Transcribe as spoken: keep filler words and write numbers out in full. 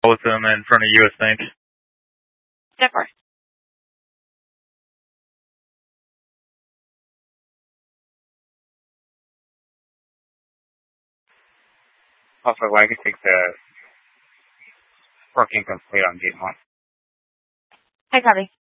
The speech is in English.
with them in front of U S Bank. Of course. Also, Wagon takes the parking complete on gate one. Hi, copy.